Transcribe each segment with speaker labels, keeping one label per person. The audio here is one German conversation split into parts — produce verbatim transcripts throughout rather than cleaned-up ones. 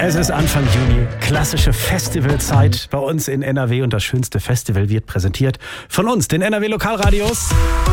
Speaker 1: Es ist Anfang Juni, klassische Festivalzeit bei uns in N R W und das schönste Festival wird präsentiert von uns, den N R W Lokalradios.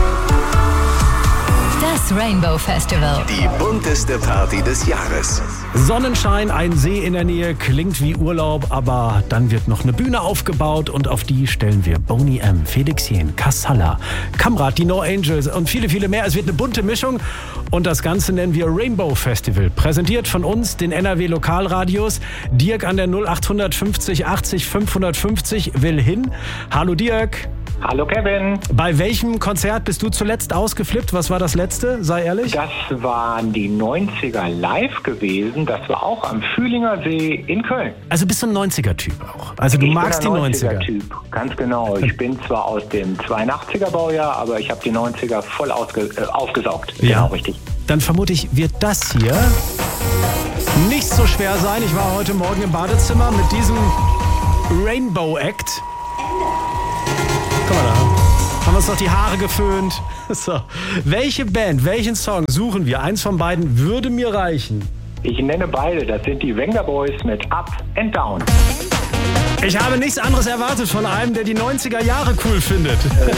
Speaker 2: Das Rainbow Festival.
Speaker 3: Die bunteste Party des Jahres.
Speaker 1: Sonnenschein, ein See in der Nähe, klingt wie Urlaub, aber dann wird noch eine Bühne aufgebaut und auf die stellen wir Boney M., Felix Jähn, Kassala, Kamrat, die No Angels und viele, viele mehr. Es wird eine bunte Mischung und das Ganze nennen wir Rainbow Festival. Präsentiert von uns, den N R W Lokalradios. Dirk an der null acht fünfzig achtzig fünfhundertfünfzig will hin. Hallo Dirk.
Speaker 4: Hallo Kevin.
Speaker 1: Bei welchem Konzert bist du zuletzt ausgeflippt? Was war das letzte? Sei ehrlich.
Speaker 4: Das waren die neunziger live gewesen. Das war auch am Fühlinger See in Köln.
Speaker 1: Also bist du ein neunziger-Typ auch? Also du
Speaker 4: ich
Speaker 1: magst
Speaker 4: bin
Speaker 1: die
Speaker 4: ein
Speaker 1: neunziger?
Speaker 4: Typ, ganz genau. Ich bin zwar aus dem zweiundachtziger Baujahr, aber ich habe die neunziger voll ausge äh, aufgesaugt.
Speaker 1: Ja.
Speaker 4: Genau, richtig.
Speaker 1: Dann vermute ich, wird das hier nicht so schwer sein. Ich war heute Morgen im Badezimmer mit diesem Rainbow Act. Guck mal da. Haben uns noch die Haare geföhnt. So. Welche Band, welchen Song suchen wir? Eins von beiden würde mir reichen.
Speaker 4: Ich nenne beide. Das sind die Venga Boys mit Up and Down.
Speaker 1: Ich habe nichts anderes erwartet von einem, der die neunziger Jahre cool findet.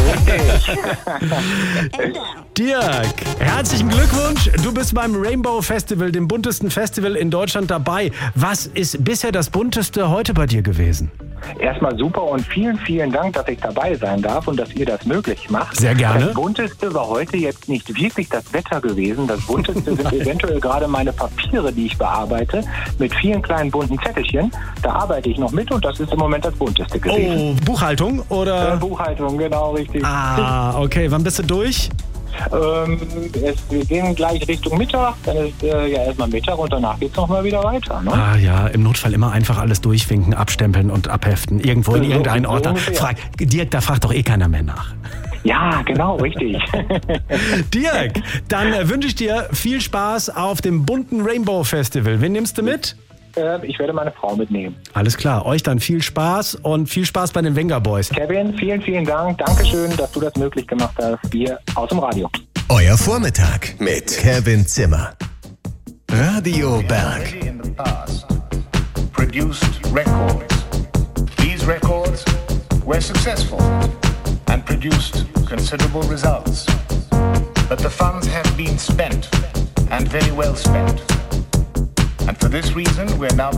Speaker 1: Dirk, herzlichen Glückwunsch. Du bist beim Rainbow Festival, dem buntesten Festival in Deutschland, dabei. Was ist bisher das bunteste heute bei dir gewesen?
Speaker 4: Erstmal super und vielen, vielen Dank, dass ich dabei sein darf und dass ihr das möglich macht.
Speaker 1: Sehr gerne.
Speaker 4: Das Bunteste war heute jetzt nicht wirklich das Wetter gewesen. Das Bunteste sind eventuell gerade meine Papiere, die ich bearbeite, mit vielen kleinen bunten Zettelchen. Da arbeite ich noch mit und das ist im Moment das Bunteste gewesen.
Speaker 1: Oh, Buchhaltung oder?
Speaker 4: Äh, Buchhaltung, genau, richtig.
Speaker 1: Ah, okay. Wann bist du durch?
Speaker 4: Ähm, es, wir gehen gleich Richtung Mittag, dann ist äh, ja erstmal Mittag und danach geht es nochmal wieder weiter. Ne?
Speaker 1: Ah ja, im Notfall immer einfach alles durchwinken, abstempeln und abheften. Irgendwo in
Speaker 4: So,
Speaker 1: irgendeinen
Speaker 4: so
Speaker 1: Ort.
Speaker 4: ungefähr.
Speaker 1: Frag, Dirk, da fragt doch eh keiner mehr nach.
Speaker 4: Ja, genau, richtig.
Speaker 1: Dirk, dann äh, wünsche ich dir viel Spaß auf dem bunten Rainbow Festival. Wen nimmst du mit?
Speaker 4: äh, ich werde meine Frau mitnehmen.
Speaker 1: Alles klar, euch dann viel Spaß und viel Spaß bei den Venga Boys.
Speaker 4: Kevin, vielen, vielen Dank. Dankeschön, dass du das möglich gemacht hast. Wir aus dem Radio.
Speaker 3: Euer Vormittag mit Kevin Zimmer. Radio Berg.
Speaker 5: In the past, produced records. These records were successful and produced considerable results. But the funds have been spent, and very well spent. And for this reason, we're now